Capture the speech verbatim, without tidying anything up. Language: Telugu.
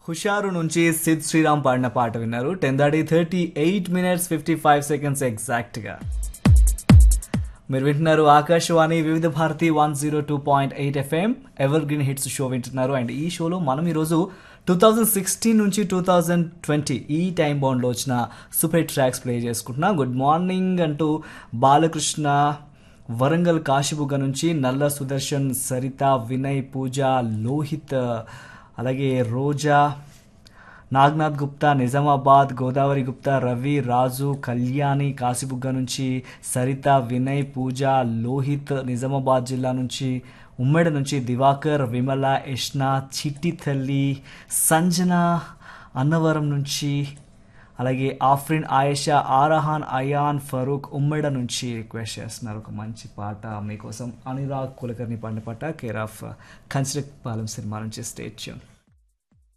హుషారు నుంచి సిద్ శ్రీరామ్ పాడిన పాట విన్నారు. టెన్ దాటి thirty eight minutes fifty five seconds ఎగ్జాక్ట్గా. మీరు వింటున్నారు ఆకాశవాణి వివిధ Bharati one zero two point eight FM ever green hits show వింటున్నారు. అండ్ ఈ షోలో మనం ఈరోజు టూ థౌజండ్ సిక్స్టీన్ నుంచి టూ థౌజండ్ ట్వంటీ ఈ టైం బౌండ్లో వచ్చిన సూపర్ హిట్ ట్రాక్స్ ప్లే చేసుకుంటున్నాం. గుడ్ మార్నింగ్ అంటూ బాలకృష్ణ, వరంగల్ కాశీబుగ్గ నుంచి నల్ల సుదర్శన్, సరిత, వినయ్, పూజ, లోహిత్, అలాగే రోజా, నాగ్నాథ్ గుప్తా, నిజామాబాద్, గోదావరి గుప్తా, రవి, రాజు, కళ్యాణి కాశీబుగ్గ నుంచి, సరిత, వినయ్, పూజ, లోహిత్ నిజామాబాద్ జిల్లా నుంచి, ఉమ్మడి నుంచి దివాకర్, విమల, యష్నా, చిట్టి తల్లి, సంజన అన్నవరం నుంచి, అలాగే ఆఫ్రిన్, ఆయేషా, ఆరహాన్, అయాన్, ఫరూక్ ఉమ్మడ నుంచి రిక్వెస్ట్ చేస్తున్నారు ఒక మంచి పాట మీకోసం. అనురాగ్ కులకర్ణి పాడిన పాట care of construct Palem cinema నుంచి. Stay tune.